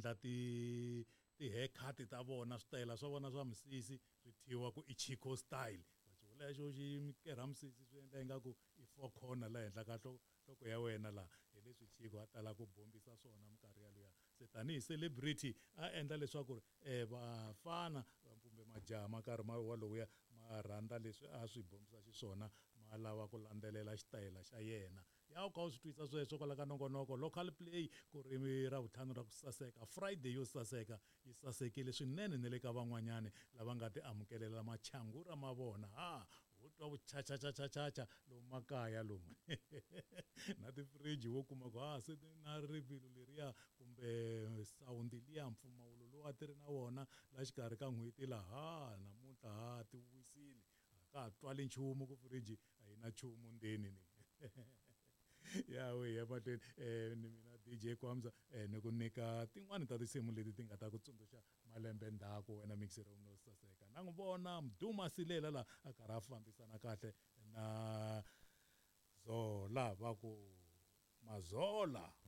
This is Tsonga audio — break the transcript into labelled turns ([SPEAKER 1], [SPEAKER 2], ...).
[SPEAKER 1] endla ti-haircut ta vona switayela swa vona swa misisi swi thyiwa ku i Chico style lexo xi kerha misisi swi endla ingaku i four corner la henhla ka nhloko ya wena la hi leswi Chico a tala ku bombisa swona minkarhi yaliya se tanihi celebrity a endla leswaku vafana kumbe majaha ma karhi walowuya ma rhandza leswi a swi bombisa xiswona ma lava ku landzelela xitayela xa yena ya u kha u swi twisa sweswo kwala ka nongonoko local play ku ri ra vutlhanu ra ku saseka Friday yo saseka yi sasekile swinene na le ka van'wanyani lava nga ti amukelela machangura ma vona ho twa vuchachachachacha lomu makaya lomu na tifriji wo kuma ku se na rivilo leriya kumbe sawundi liya mpfumawulo lowu a ti ri na wona la xikarhi ka n'hweti laha namuntlha ti wisile ka ha twali nchumu ku friji a yi na nchumu ndzeni ya we mahlweni ni mina DJ Kwamza ni ku nyika tin'wani ta tinsimu leti ti nga ta ku tsundzuxa malembe ndzhaku wena mixer no saseka na n'wi vona Mduma Silela la a karhi a fambisana kahle na Zola va ku Mazola